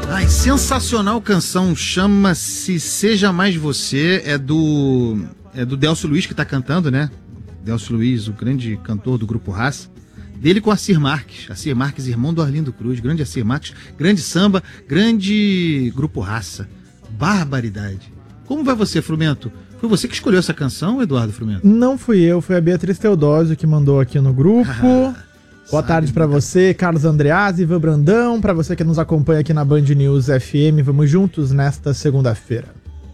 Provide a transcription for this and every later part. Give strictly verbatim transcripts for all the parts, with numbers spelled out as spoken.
Ai, sensacional canção, chama-se Seja Mais Você, é do é do Delcio Luiz que tá cantando, né? Delcio Luiz, o grande cantor do Grupo Raça, dele com Assir Marques, Assir Marques, irmão do Arlindo Cruz, grande Assir Marques, grande samba, grande Grupo Raça, barbaridade. Como vai você, Frumento? Foi você que escolheu essa canção, Eduardo Frumento? Não fui eu, foi a Beatriz Teodósio que mandou aqui no grupo. Boa tarde pra você, Carlos Andreazzi, Ivan Brandão, pra você que nos acompanha aqui na Band News F M. Vamos juntos nesta segunda-feira.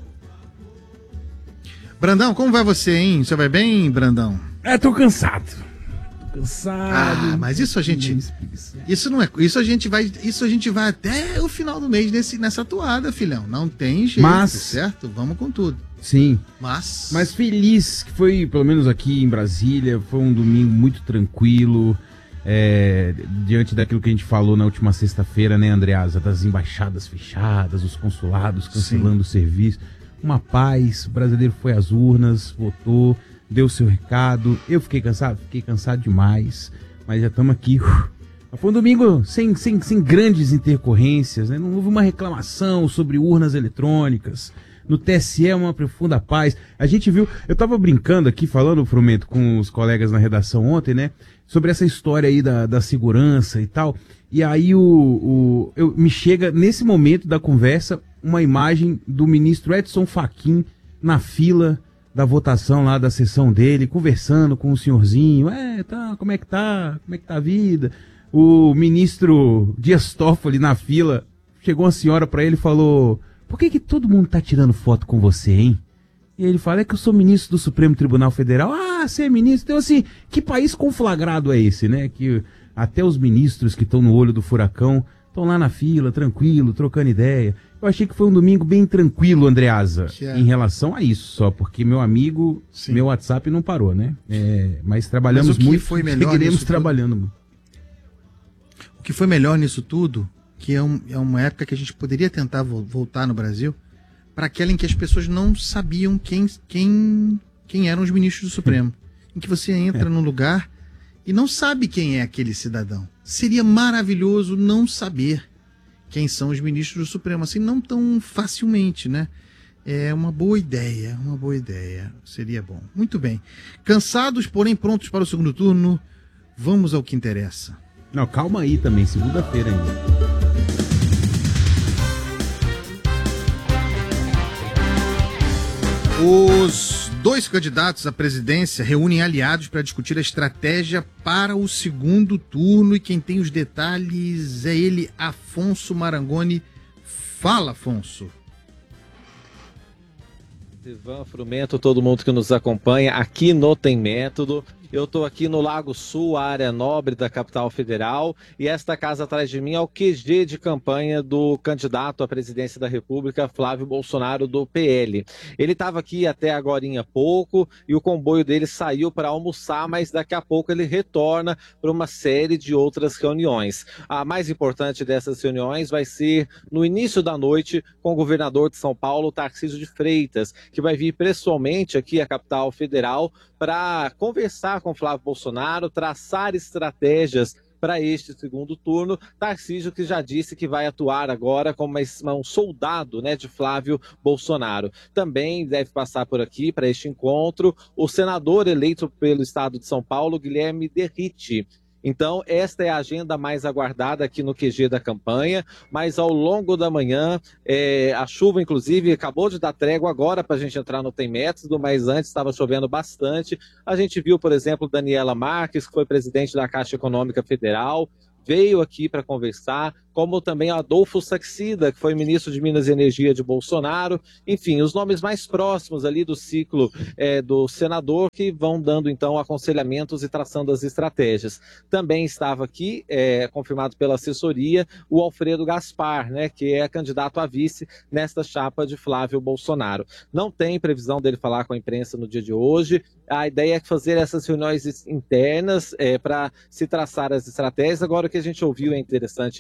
Brandão, como vai você, hein? Você vai bem, Brandão? É, tô cansado. Tô cansado. Ah, mas isso a gente... Isso não é... Isso a gente vai... Isso a gente vai até o final do mês nesse, nessa toada, filhão. Não tem jeito, mas... certo? Vamos com tudo. Sim. Mas... Mas feliz que foi, pelo menos aqui em Brasília, foi um domingo muito tranquilo. É, diante daquilo que a gente falou na última sexta-feira, né, Andreasa, das embaixadas fechadas, os consulados cancelando o serviço, uma paz, o brasileiro foi às urnas, votou, deu seu recado. Eu fiquei cansado, fiquei cansado demais, mas já estamos aqui. Foi um domingo sem, sem, sem grandes intercorrências, né? Não houve uma reclamação sobre urnas eletrônicas. No T S E uma profunda paz. A gente viu, eu tava brincando aqui, falando, Frumento, com os colegas na redação ontem, né? Sobre essa história aí da, da segurança e tal. E aí o, o, eu, me chega, nesse momento da conversa, uma imagem do ministro Edson Fachin na fila da votação lá da sessão dele, conversando com o senhorzinho. É, tá, como é que tá? Como é que tá a vida? O ministro Dias Toffoli na fila, chegou uma senhora pra ele e falou... Por que que todo mundo tá tirando foto com você, hein? E ele fala, é que eu sou ministro do Supremo Tribunal Federal. Ah, você é ministro? Então, assim, que país conflagrado é esse, né? Que até os ministros que estão no olho do furacão estão lá na fila, tranquilo, trocando ideia. Eu achei que foi um domingo bem tranquilo, Andreasa, é. em relação a isso só, porque meu amigo, Sim. meu WhatsApp não parou, né? É, mas trabalhamos mas o que muito, foi melhor seguiremos trabalhando muito. O que foi melhor nisso tudo... que é, um, é uma época que a gente poderia tentar vo voltar no Brasil para aquela em que as pessoas não sabiam quem, quem, quem eram os ministros do Supremo. Em que você entra é. num lugar e não sabe quem é aquele cidadão. Seria maravilhoso não saber quem são os ministros do Supremo, assim, não tão facilmente, né? É uma boa ideia, uma boa ideia. Seria bom. Muito bem. Cansados, porém prontos para o segundo turno, vamos ao que interessa. Não, calma aí também, segunda-feira ainda. Os dois candidatos à presidência reúnem aliados para discutir a estratégia para o segundo turno e quem tem os detalhes é ele, Afonso Marangoni. Fala, Afonso. Ivan Frumento, todo mundo que nos acompanha aqui no Tem Método. Eu estou aqui no Lago Sul, a área nobre da capital federal, e esta casa atrás de mim é o Q G de campanha do candidato à presidência da República, Flávio Bolsonaro, do P L. Ele estava aqui até agorinha pouco e o comboio dele saiu para almoçar, mas daqui a pouco ele retorna para uma série de outras reuniões. A mais importante dessas reuniões vai ser no início da noite com o governador de São Paulo, Tarcísio de Freitas, que vai vir pessoalmente aqui à capital federal para conversar com Flávio Bolsonaro, traçar estratégias para este segundo turno. Tarcísio que já disse que vai atuar agora como um soldado, né, de Flávio Bolsonaro. Também deve passar por aqui para este encontro o senador eleito pelo estado de São Paulo, Guilherme Derriti. Então, esta é a agenda mais aguardada aqui no Q G da campanha, mas ao longo da manhã, é, a chuva, inclusive, acabou de dar trégua agora para a gente entrar no Tem Método, mas antes estava chovendo bastante. A gente viu, por exemplo, Daniela Marques, que foi presidente da Caixa Econômica Federal, veio aqui para conversar, como também Adolfo Saxida, que foi ministro de Minas e Energia de Bolsonaro. Enfim, os nomes mais próximos ali do ciclo é, do senador que vão dando, então, aconselhamentos e traçando as estratégias. Também estava aqui, é, confirmado pela assessoria, o Alfredo Gaspar, né, que é candidato a vice nesta chapa de Flávio Bolsonaro. Não tem previsão dele falar com a imprensa no dia de hoje. A ideia é fazer essas reuniões internas é, para se traçar as estratégias. Agora, o que a gente ouviu é interessante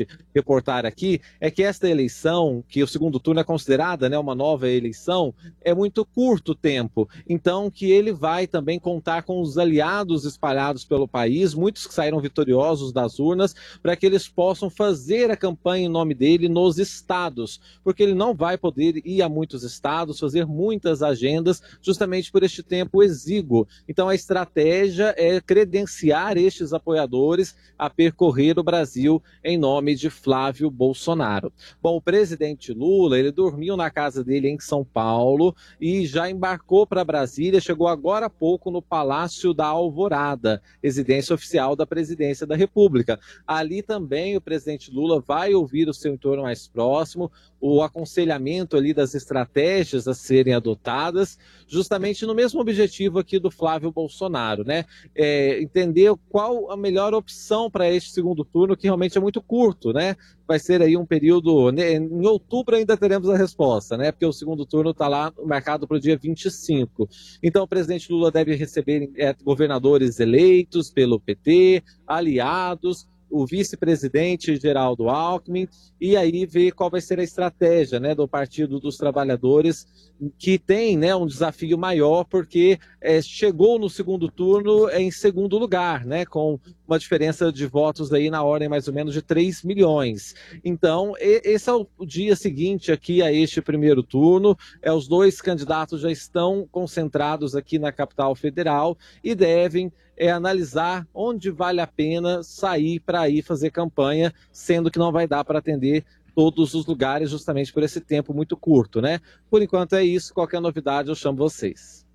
reportar aqui é que esta eleição, que o segundo turno é considerada, né, uma nova eleição, é muito curto o tempo. Então, que ele vai também contar com os aliados espalhados pelo país, muitos que saíram vitoriosos das urnas, para que eles possam fazer a campanha em nome dele nos estados, porque ele não vai poder ir a muitos estados, fazer muitas agendas, justamente por este tempo exíguo. Então, a estratégia é credenciar estes apoiadores a percorrer o Brasil em nome de Flávio Bolsonaro. Bom, o presidente Lula, ele dormiu na casa dele em São Paulo e já embarcou para Brasília, chegou agora há pouco no Palácio da Alvorada, residência oficial da Presidência da República. Ali também o presidente Lula vai ouvir o seu entorno mais próximo, o aconselhamento ali das estratégias a serem adotadas, justamente no mesmo objetivo aqui do Flávio Bolsonaro, né? É, entender qual a melhor opção para este segundo turno, que realmente é muito curto, né? Vai ser aí um período, né? Em outubro ainda teremos a resposta, né? Porque o segundo turno está lá marcado para o dia vinte e cinco. Então o presidente Lula deve receber é, governadores eleitos pelo P T, aliados, o vice-presidente Geraldo Alckmin, e aí ver qual vai ser a estratégia, né, do Partido dos Trabalhadores, que tem, né, um desafio maior, porque é, chegou no segundo turno em segundo lugar, né, com uma diferença de votos aí na ordem mais ou menos de três milhões. Então, e, esse é o dia seguinte aqui a este primeiro turno, é, os dois candidatos já estão concentrados aqui na capital federal e devem é analisar onde vale a pena sair para ir fazer campanha, sendo que não vai dar para atender todos os lugares justamente por esse tempo muito curto, né? Por enquanto é isso, qualquer novidade eu chamo vocês.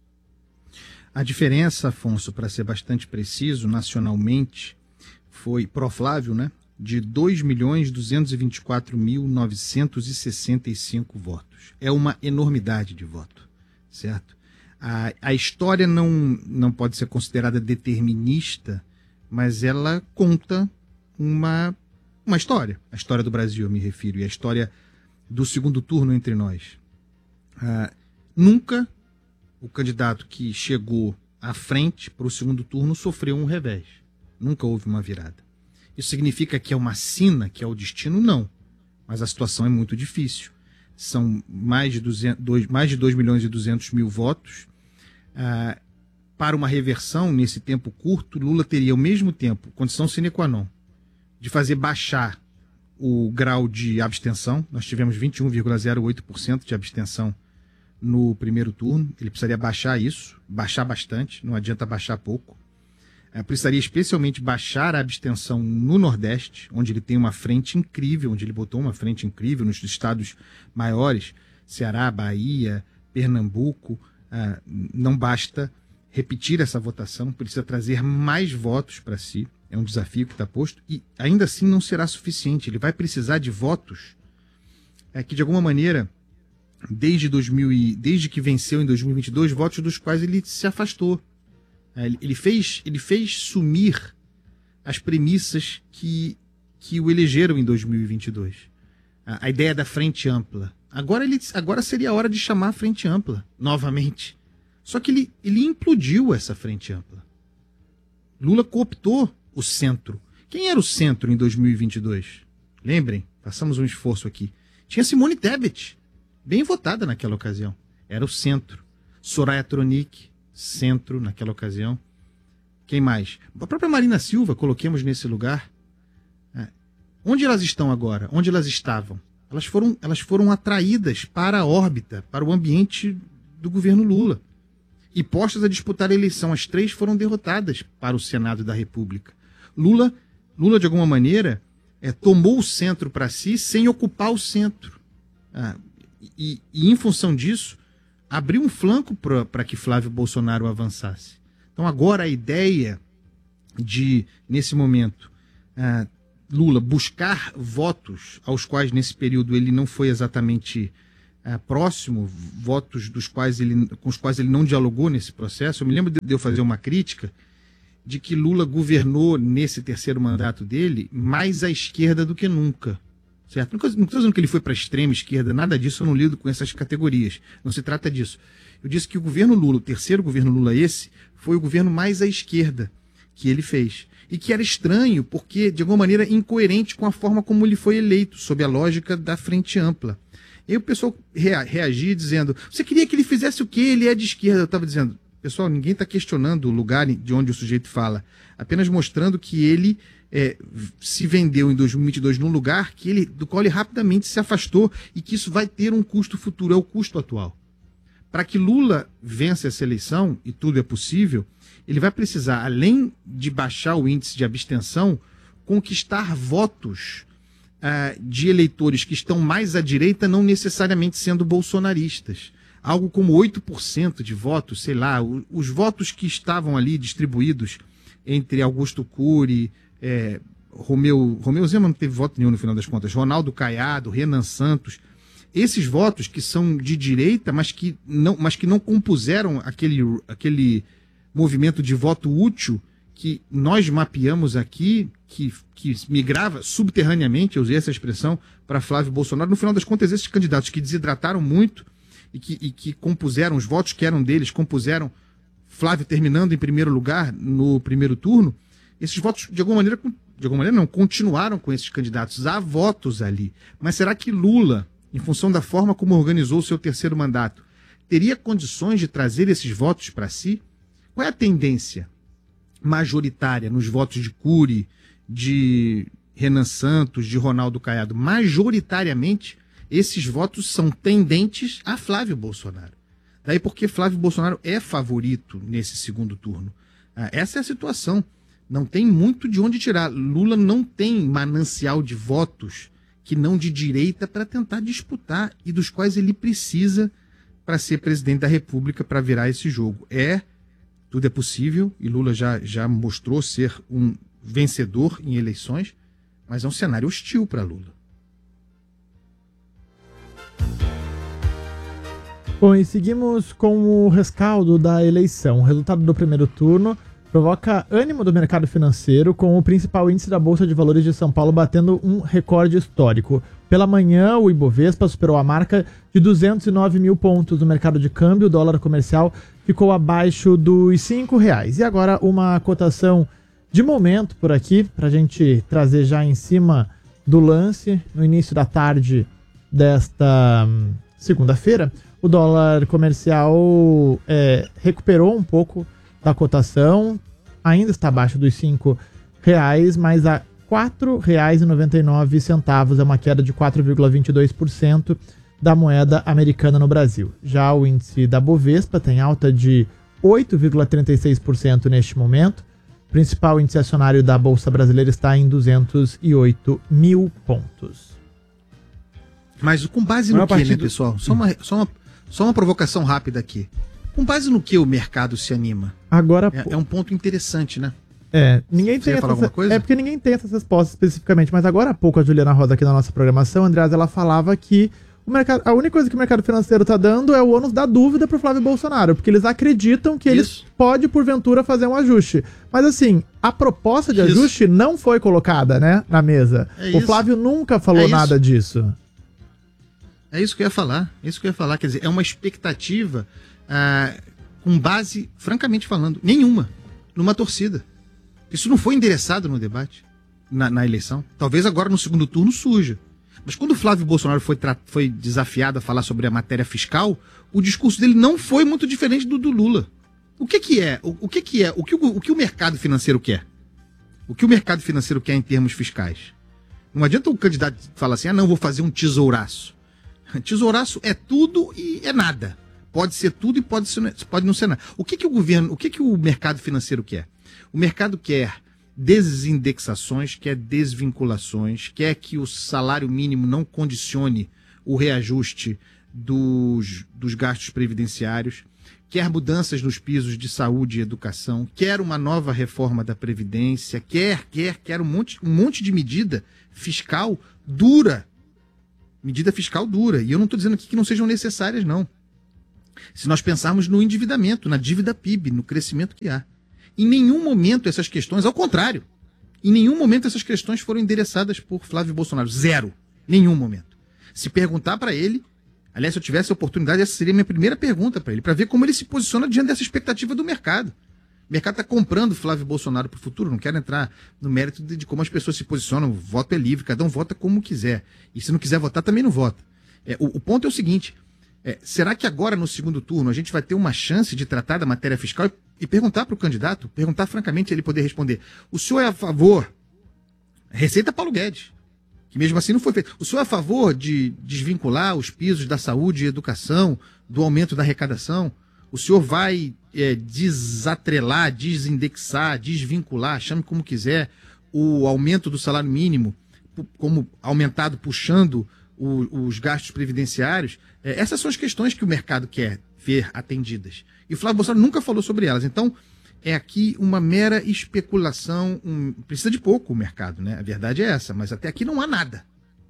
A diferença, Afonso, para ser bastante preciso, nacionalmente, foi pro Flávio, né, de dois milhões duzentos e vinte e quatro mil novecentos e sessenta e cinco votos. É uma enormidade de voto, certo? A, a história não, não pode ser considerada determinista, mas ela conta uma, uma história. A história do Brasil, eu me refiro, e a história do segundo turno entre nós. Ah, nunca o candidato que chegou à frente para o segundo turno sofreu um revés. Nunca houve uma virada. Isso significa que é uma sina, que é o destino? Não. Mas a situação é muito difícil. São mais de, duzentos, dois, mais de dois milhões e duzentos mil votos. Ah, para uma reversão nesse tempo curto, Lula teria ao mesmo tempo condição sine qua non de fazer baixar o grau de abstenção. Nós tivemos vinte e um vírgula zero oito por cento de abstenção no primeiro turno. Ele precisaria baixar isso, baixar bastante, não adianta baixar pouco. Ah, precisaria especialmente baixar a abstenção no Nordeste, onde ele tem uma frente incrível, onde ele botou uma frente incrível nos estados maiores, Ceará, Bahia, Pernambuco. Ah, não basta repetir essa votação, precisa trazer mais votos para si, é um desafio que está posto, e ainda assim não será suficiente, ele vai precisar de votos é, que de alguma maneira, desde, dois mil e, desde que venceu em dois mil e vinte e dois, votos dos quais ele se afastou. É, ele, fez, ele fez sumir as premissas que, que o elegeram em dois mil e vinte e dois. A, a ideia da frente ampla. Agora, ele, agora seria a hora de chamar a frente ampla, novamente. Só que ele, ele implodiu essa frente ampla. Lula cooptou o centro. Quem era o centro em dois mil e vinte e dois? Lembrem, façamos um esforço aqui. Tinha Simone Tebet, bem votada naquela ocasião. Era o centro. Soraya Tronic, centro naquela ocasião. Quem mais? A própria Marina Silva, coloquemos nesse lugar. É. Onde elas estão agora? Onde elas estavam? Elas foram, elas foram atraídas para a órbita, para o ambiente do governo Lula. E postas a disputar a eleição. As três foram derrotadas para o Senado da República. Lula, Lula de alguma maneira, é, tomou o centro para si sem ocupar o centro. Ah, e, e, em função disso, abriu um flanco para que Flávio Bolsonaro avançasse. Então, agora a ideia de, nesse momento, ah, Lula buscar votos aos quais nesse período ele não foi exatamente é, próximo, votos dos quais ele, com os quais ele não dialogou nesse processo. Eu me lembro de eu fazer uma crítica de que Lula governou nesse terceiro mandato dele mais à esquerda do que nunca. Certo? Não estou dizendo que ele foi para a extrema esquerda, nada disso, eu não lido com essas categorias. Não se trata disso. Eu disse que o governo Lula, o terceiro governo Lula esse, foi o governo mais à esquerda, que ele fez. E que era estranho, porque, de alguma maneira, incoerente com a forma como ele foi eleito, sob a lógica da frente ampla. E aí o pessoal rea reagia dizendo, você queria que ele fizesse o quê? Ele é de esquerda. Eu estava dizendo, pessoal, ninguém está questionando o lugar de onde o sujeito fala, apenas mostrando que ele é, se vendeu em dois mil e vinte e dois num lugar que ele, do qual ele rapidamente se afastou e que isso vai ter um custo futuro, é o custo atual. Para que Lula vença essa eleição, e tudo é possível, ele vai precisar, além de baixar o índice de abstenção, conquistar votos uh, de eleitores que estão mais à direita, não necessariamente sendo bolsonaristas. Algo como oito por cento de votos, sei lá, o, os votos que estavam ali distribuídos entre Augusto Cury, é, Romeu, Romeu Zema não teve voto nenhum no final das contas, Ronaldo Caiado, Renan Santos, esses votos que são de direita, mas que não, mas que não compuseram aquele, aquele movimento de voto útil que nós mapeamos aqui, que, que migrava subterraneamente, eu usei essa expressão, para Flávio Bolsonaro. No final das contas, esses candidatos que desidrataram muito e que, e que compuseram os votos que eram deles, compuseram Flávio terminando em primeiro lugar no primeiro turno, esses votos, de alguma maneira, de alguma maneira não, continuaram com esses candidatos. Há votos ali. Mas será que Lula, em função da forma como organizou o seu terceiro mandato, teria condições de trazer esses votos para si? Qual é a tendência majoritária nos votos de Cury, de Renan Santos, de Ronaldo Caiado? Majoritariamente, esses votos são tendentes a Flávio Bolsonaro. Daí porque Flávio Bolsonaro é favorito nesse segundo turno. Ah, essa é a situação. Não tem muito de onde tirar. Lula não tem manancial de votos que não de direita para tentar disputar e dos quais ele precisa para ser presidente da República, para virar esse jogo. É, tudo é possível, e Lula já, já mostrou ser um vencedor em eleições, mas é um cenário hostil para Lula. Bom, e seguimos com o rescaldo da eleição. O resultado do primeiro turno provoca ânimo do mercado financeiro, com o principal índice da Bolsa de Valores de São Paulo batendo um recorde histórico. Pela manhã, o Ibovespa superou a marca de duzentos e nove mil pontos no mercado de câmbio. O dólar comercial ficou abaixo dos cinco reais. E agora uma cotação de momento por aqui, para a gente trazer já em cima do lance, no início da tarde desta hum, segunda-feira. O dólar comercial é, recuperou um pouco da cotação, ainda está abaixo dos cinco reais, mas a quatro reais e noventa e nove centavos, é uma queda de quatro vírgula vinte e dois por cento da moeda americana no Brasil. Já o índice da Bovespa tem alta de oito vírgula trinta e seis por cento neste momento. O principal índice acionário da Bolsa Brasileira está em duzentos e oito mil pontos. Mas com base no que, né, pessoal? Só uma, só, uma, só uma provocação rápida aqui. Com base no que o mercado se anima? Agora, é, é um ponto interessante, né? É, ninguém Você tem falar alguma coisa? É porque ninguém tem essas respostas especificamente, mas agora há pouco a Juliana Rosa aqui na nossa programação, Andreas, ela falava que o mercado, a única coisa que o mercado financeiro está dando é o ônus da dúvida para o Flávio Bolsonaro, porque eles acreditam que ele pode, porventura, fazer um ajuste. Mas assim, a proposta de isso. ajuste não foi colocada, né, na mesa. É o Flávio nunca falou é nada disso. É isso que eu ia falar, é isso que eu ia falar, quer dizer, é uma expectativa ah, com base, francamente falando, nenhuma, numa torcida. Isso não foi endereçado no debate, na, na eleição. Talvez agora no segundo turno surja. Mas quando o Flávio Bolsonaro foi, foi desafiado a falar sobre a matéria fiscal, o discurso dele não foi muito diferente do do Lula. O que que é? O, o que que é? O que o, o que o mercado financeiro quer? O que o mercado financeiro quer em termos fiscais? Não adianta o candidato falar assim, ah não, vou fazer um tesouraço. Tesouraço é tudo e é nada. Pode ser tudo e pode, ser, pode não ser nada. O que que o governo, o que que o mercado financeiro quer? O mercado quer desindexações, quer desvinculações, quer que o salário mínimo não condicione o reajuste dos, dos gastos previdenciários, quer mudanças nos pisos de saúde e educação, quer uma nova reforma da Previdência, quer, quer, quer um monte, um monte de medida fiscal dura. Medida fiscal dura. E eu não estou dizendo aqui que não sejam necessárias, não. Se nós pensarmos no endividamento, na dívida P I B, no crescimento que há. Em nenhum momento essas questões, ao contrário, em nenhum momento essas questões foram endereçadas por Flávio Bolsonaro. Zero. Nenhum momento. Se perguntar para ele, aliás, se eu tivesse a oportunidade, essa seria a minha primeira pergunta para ele, para ver como ele se posiciona diante dessa expectativa do mercado. O mercado está comprando Flávio Bolsonaro para o futuro. Não quero entrar no mérito de, de como as pessoas se posicionam. O voto é livre, cada um vota como quiser. E se não quiser votar, também não vota. É, o, o ponto é o seguinte, é, será que agora no segundo turno a gente vai ter uma chance de tratar da matéria fiscal e, e perguntar para o candidato, perguntar francamente ele poder responder, o senhor é a favor, Receita Paulo Guedes, que mesmo assim não foi feito, o senhor é a favor de desvincular os pisos da saúde e educação, do aumento da arrecadação? O senhor vai é, desatrelar, desindexar, desvincular, chame como quiser, o aumento do salário mínimo, como aumentado puxando o, os gastos previdenciários? É, essas são as questões que o mercado quer ver atendidas. E o Flávio Bolsonaro nunca falou sobre elas. Então, é aqui uma mera especulação, um, precisa de pouco o mercado, né? A verdade é essa, mas até aqui não há nada.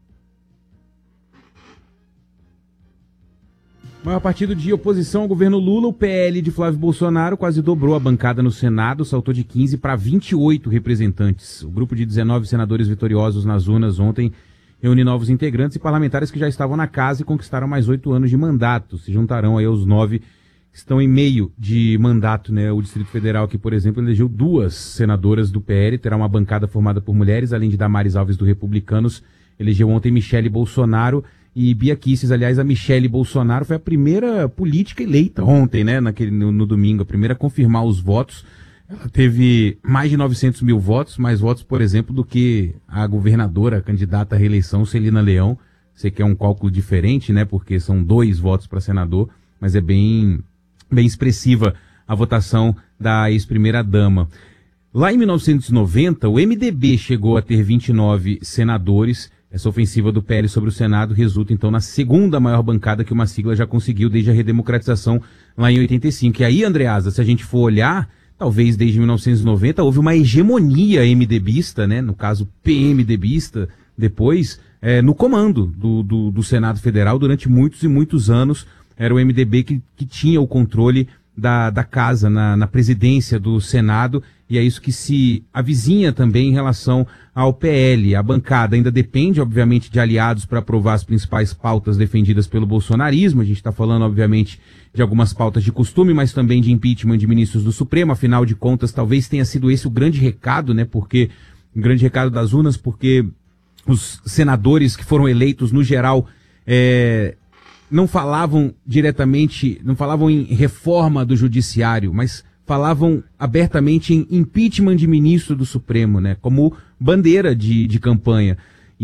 O maior partido de oposição ao governo Lula, o P L de Flávio Bolsonaro, quase dobrou a bancada no Senado, saltou de quinze para vinte e oito representantes. O grupo de dezenove senadores vitoriosos nas urnas ontem reúne novos integrantes e parlamentares que já estavam na casa e conquistaram mais oito anos de mandato. Se juntarão aí aos nove que estão em meio de mandato, né? O Distrito Federal, que, por exemplo, elegeu duas senadoras do P L, terá uma bancada formada por mulheres, além de Damares Alves do Republicanos, elegeu ontem Michele Bolsonaro e Bia Kicis. Aliás, a Michele Bolsonaro foi a primeira política eleita ontem, né? Naquele, no, no domingo, a primeira a confirmar os votos. Ela teve mais de novecentos mil votos, mais votos, por exemplo, do que a governadora, a candidata à reeleição, Celina Leão. Sei que é um cálculo diferente, né? Porque são dois votos para senador, mas é bem, bem expressiva a votação da ex-primeira-dama. Lá em mil novecentos e noventa, o M D B chegou a ter vinte e nove senadores. Essa ofensiva do P L sobre o Senado resulta, então, na segunda maior bancada que uma sigla já conseguiu desde a redemocratização lá em oitenta e cinco. E aí, Andreasa, se a gente for olhar, talvez desde mil novecentos e noventa houve uma hegemonia MDBista, né, no caso PMDBista, depois, é, no comando do, do, do Senado Federal durante muitos e muitos anos. Era o M D B que, que tinha o controle da, da casa, na, na presidência do Senado, e é isso que se avizinha também em relação ao P L. A bancada ainda depende, obviamente, de aliados para aprovar as principais pautas defendidas pelo bolsonarismo. A gente está falando, obviamente, de algumas pautas de costume, mas também de impeachment de ministros do Supremo. Afinal de contas, talvez tenha sido esse o grande recado, né? Porque o grande recado das urnas, porque os senadores que foram eleitos, no geral, é, não falavam diretamente, não falavam em reforma do judiciário, mas falavam abertamente em impeachment de ministro do Supremo, né, como bandeira de, de campanha.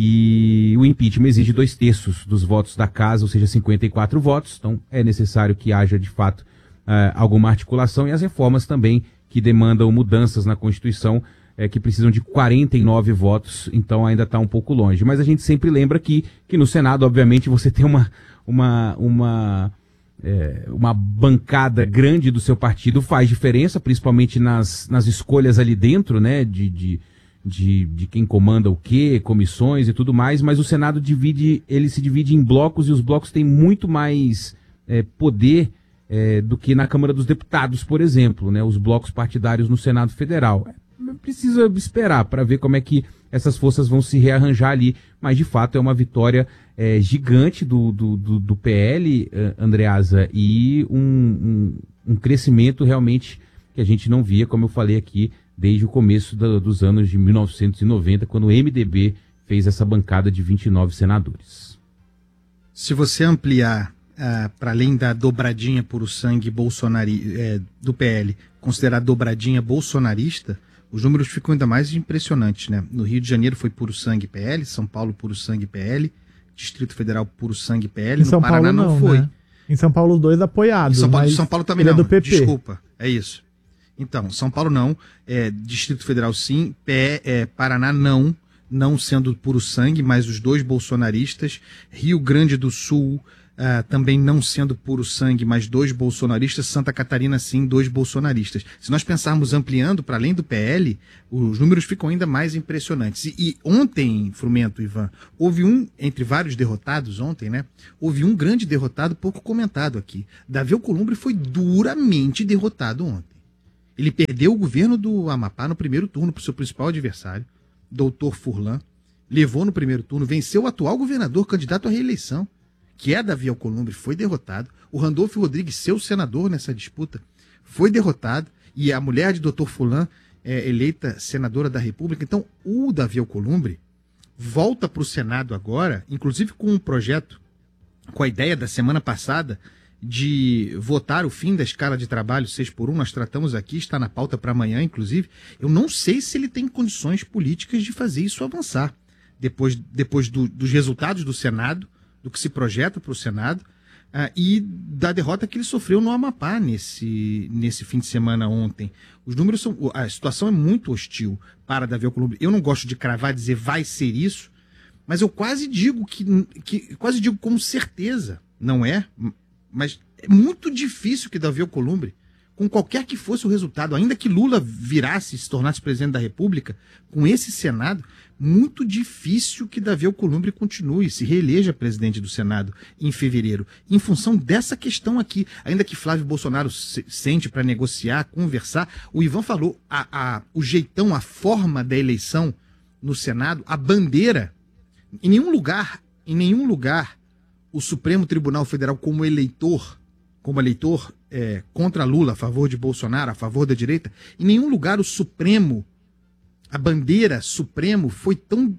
E o impeachment exige dois terços dos votos da casa, ou seja, cinquenta e quatro votos. Então é necessário que haja, de fato, uh, alguma articulação. E as reformas também, que demandam mudanças na Constituição, é, que precisam de quarenta e nove votos, então ainda está um pouco longe. Mas a gente sempre lembra que, que no Senado, obviamente, você tem uma... uma, uma É, uma bancada grande do seu partido faz diferença, principalmente nas, nas escolhas ali dentro, né, de, de, de, de quem comanda o quê, comissões e tudo mais, mas o Senado divide, ele se divide em blocos e os blocos têm muito mais é, poder é, do que na Câmara dos Deputados, por exemplo, né, os blocos partidários no Senado Federal. Precisa esperar para ver como é que essas forças vão se rearranjar ali, mas de fato é uma vitória é, gigante do, do, do, do P L, Andreasa, e um, um, um crescimento realmente que a gente não via, como eu falei aqui, desde o começo do, dos anos de mil novecentos e noventa, quando o M D B fez essa bancada de vinte e nove senadores. Se você ampliar uh, para além da dobradinha puro sangue bolsonari, é, do P L, considerar dobradinha bolsonarista, os números ficam ainda mais impressionantes, né? No Rio de Janeiro foi puro sangue P L, São Paulo puro sangue P L, Distrito Federal puro sangue P L, em São no Paraná Paulo, não, não foi. Né? Em São Paulo os dois apoiados. Em São Paulo, mas São Paulo também ele não, é do P P. Desculpa, é isso. Então, São Paulo não, é, Distrito Federal sim, P, é, Paraná não, não sendo puro sangue, mas os dois bolsonaristas, Rio Grande do Sul, Uh, também não sendo puro sangue, mas dois bolsonaristas, Santa Catarina sim, dois bolsonaristas. Se nós pensarmos ampliando para além do P L, os números ficam ainda mais impressionantes. E, e ontem, Frumento, Ivan, houve um, entre vários derrotados ontem, né? Houve um grande derrotado pouco comentado aqui. Davi Alcolumbre foi duramente derrotado ontem. Ele perdeu o governo do Amapá no primeiro turno para o seu principal adversário, doutor Furlan, levou no primeiro turno, venceu o atual governador candidato à reeleição, que é Davi Alcolumbre, foi derrotado. O Randolfo Rodrigues, seu senador nessa disputa, foi derrotado. e a mulher de doutor Fulan é eleita senadora da República. Então, o Davi Alcolumbre volta para o Senado agora, inclusive com um projeto, com a ideia da semana passada, de votar o fim da escala de trabalho seis por um, nós tratamos aqui, está na pauta para amanhã, inclusive. Eu não sei se ele tem condições políticas de fazer isso avançar, depois, depois do, dos resultados do Senado, do que se projeta para o Senado, Uh, e da derrota que ele sofreu no Amapá nesse, nesse fim de semana ontem. Os números são. A situação é muito hostil para Davi Alcolumbre. Eu não gosto de cravar, dizer vai ser isso, mas eu quase digo que, que. Quase digo com certeza, não é? Mas é muito difícil que Davi Alcolumbre, com qualquer que fosse o resultado, ainda que Lula virasse e se tornasse presidente da República, com esse Senado, muito difícil que Davi Alcolumbre continue, se reeleja presidente do Senado em fevereiro, em função dessa questão aqui. Ainda que Flávio Bolsonaro se sente para negociar, conversar, o Ivan falou, a, a, o jeitão, a forma da eleição no Senado, a bandeira, em nenhum lugar, em nenhum lugar, o Supremo Tribunal Federal como eleitor, como eleitor é, contra Lula, a favor de Bolsonaro, a favor da direita, em nenhum lugar o Supremo, a bandeira Supremo foi tão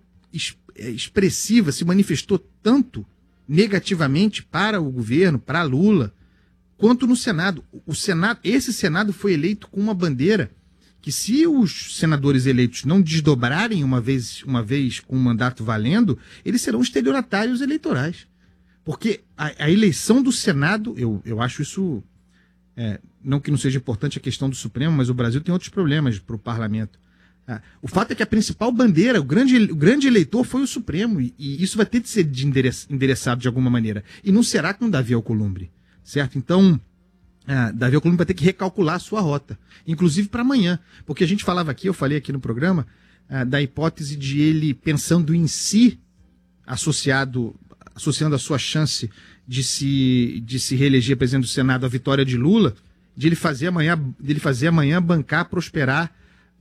expressiva, se manifestou tanto negativamente para o governo, para Lula, quanto no Senado. O Senado, esse Senado foi eleito com uma bandeira que, se os senadores eleitos não desdobrarem uma vez, uma vez com o mandato valendo, eles serão estelionatários eleitorais. Porque a, a eleição do Senado, eu, eu acho isso, é, não que não seja importante a questão do Supremo, mas o Brasil tem outros problemas para o parlamento. Ah, o fato é que a principal bandeira, o grande, o grande eleitor foi o Supremo, e, e isso vai ter de ser de endereç, endereçado de alguma maneira. E não será com Davi Alcolumbre, certo? Então, ah, Davi Alcolumbre vai ter que recalcular a sua rota, inclusive para amanhã. Porque a gente falava aqui, eu falei aqui no programa, ah, da hipótese de ele, pensando em si, associado, associando a sua chance de se, de se reeleger presidente do Senado à vitória de Lula, de ele fazer amanhã, de ele fazer amanhã bancar, prosperar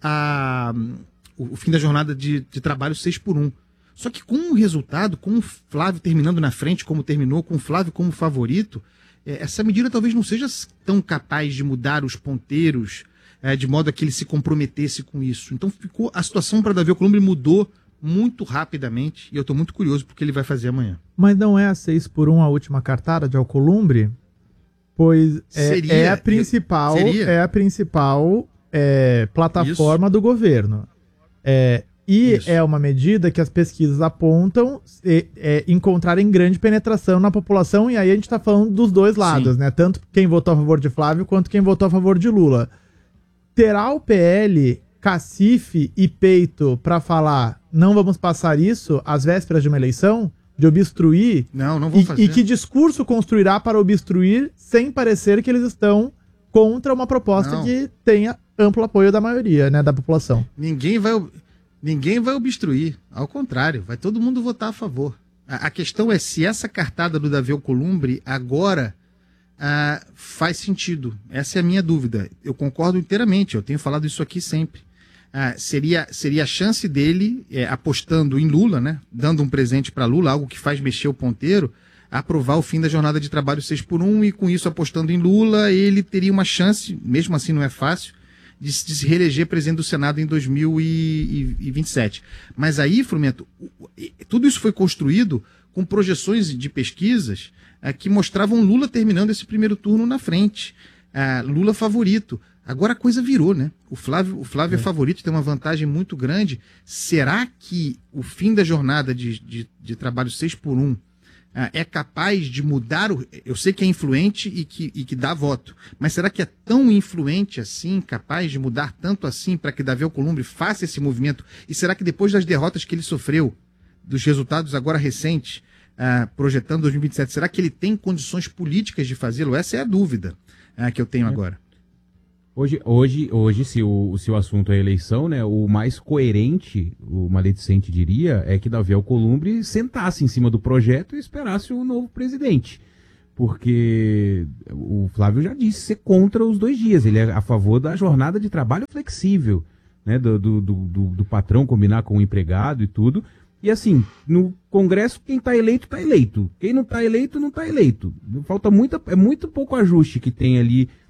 A, o fim da jornada de, de trabalho seis por um. Só que com o resultado, com o Flávio terminando na frente como terminou, com o Flávio como favorito, é, essa medida talvez não seja tão capaz de mudar os ponteiros, é, de modo a que ele se comprometesse com isso. Então ficou, a situação para Davi Alcolumbre mudou muito rapidamente, e eu estou muito curioso porque ele vai fazer amanhã. Mas não é a seis por um a última cartada de Alcolumbre? Pois é, seria, é a principal... Seria. É a principal... É, plataforma Isso. do governo. É, e Isso. é uma medida que as pesquisas apontam e, é, encontrarem grande penetração na população, e aí a gente está falando dos dois lados, Sim. né? Tanto quem votou a favor de Flávio quanto quem votou a favor de Lula. Terá o P L cacife e peito para falar não vamos passar isso às vésperas de uma eleição? De obstruir? Não, não vou e, fazer. E que discurso construirá para obstruir sem parecer que eles estão contra uma proposta não. que tenha amplo apoio da maioria, né, da população. Ninguém vai, ninguém vai obstruir, ao contrário, vai todo mundo votar a favor. A, a questão é se essa cartada do Davi Alcolumbre agora ah, faz sentido. Essa é a minha dúvida. Eu concordo inteiramente, eu tenho falado isso aqui sempre. Ah, seria, seria a chance dele, é, apostando em Lula, né, dando um presente para Lula, algo que faz mexer o ponteiro, aprovar o fim da jornada de trabalho seis por um, e com isso apostando em Lula, ele teria uma chance, mesmo assim não é fácil, de, de se reeleger presidente do Senado em dois mil e vinte e sete. Mas aí, Frumento, tudo isso foi construído com projeções de pesquisas ah, que mostravam Lula terminando esse primeiro turno na frente, ah, Lula favorito. Agora a coisa virou, né? O Flávio, o Flávio é. é favorito, tem uma vantagem muito grande. Será que o fim da jornada de, de, de trabalho seis por um é capaz de mudar o... Eu sei que é influente e que, e que dá voto, mas será que é tão influente assim, capaz de mudar tanto assim para que Davi Alcolumbre faça esse movimento? E será que depois das derrotas que ele sofreu, dos resultados agora recentes, uh, projetando dois mil e vinte e sete, será que ele tem condições políticas de fazê-lo? Essa é a dúvida uh, que eu tenho agora. Hoje, hoje, hoje se, o, se o assunto é eleição, né, o mais coerente, o maledicente diria, é que Davi Alcolumbre sentasse em cima do projeto e esperasse um novo presidente. Porque o Flávio já disse ser contra os dois dias. Ele é a favor da jornada de trabalho flexível, né, do, do, do, do patrão combinar com o empregado e tudo. E assim, no Congresso, quem está eleito, está eleito. Quem não está eleito, não está eleito. Falta muita, é muito pouco ajuste que tem ali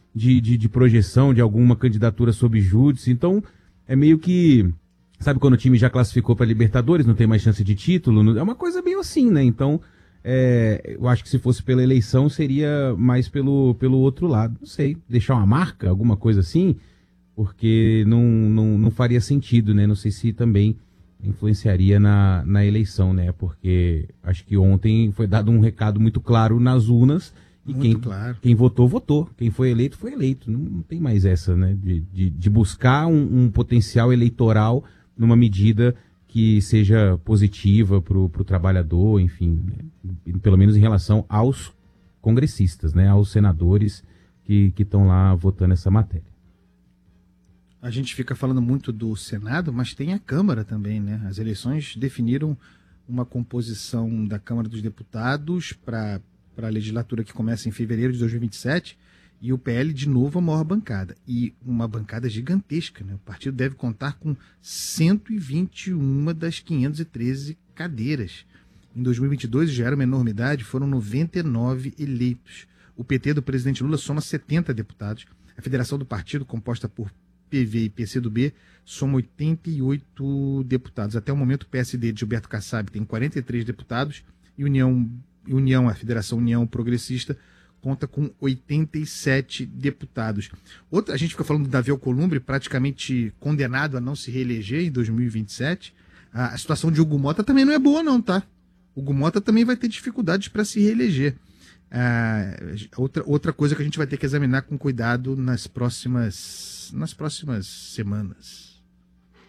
de, de, de projeção de alguma candidatura sob júdice. Então, é meio que... Sabe quando o time já classificou para Libertadores, não tem mais chance de título? É uma coisa meio assim, né? Então, é, eu acho que se fosse pela eleição, seria mais pelo, pelo outro lado. Não sei, deixar uma marca, alguma coisa assim, porque não, não, não faria sentido, né? Não sei se também influenciaria na, na eleição, né? Porque acho que ontem foi dado um recado muito claro nas urnas e Muito quem, claro. quem votou, votou. Quem foi eleito, foi eleito. Não, não tem mais essa, né? De, de, de buscar um, um potencial eleitoral numa medida que seja positiva para o trabalhador, enfim, né? Pelo menos em relação aos congressistas, né? Aos senadores que estão lá votando essa matéria. A gente fica falando muito do Senado, mas tem a Câmara também, né? As eleições definiram uma composição da Câmara dos Deputados para a legislatura que começa em fevereiro de dois mil e vinte e sete, e o P L, de novo, a maior bancada. E uma bancada gigantesca, né? O partido deve contar com cento e vinte e uma das quinhentas e treze cadeiras. Em dois mil e vinte e dois, já era uma enormidade, foram noventa e nove eleitos. O P T do presidente Lula soma setenta deputados. A federação do partido, composta por P V e P C do B, soma oitenta e oito deputados. Até o momento, o P S D de Gilberto Kassab tem quarenta e três deputados e União, União, a Federação União Progressista, conta com oitenta e sete deputados. Outra, a gente fica falando do Davi Alcolumbre, praticamente condenado a não se reeleger em dois mil e vinte e sete. A, a situação de Hugo Mota também não é boa não, tá? Hugo Mota também vai ter dificuldades para se reeleger. Ah, outra, outra coisa que a gente vai ter que examinar com cuidado nas próximas, nas próximas semanas.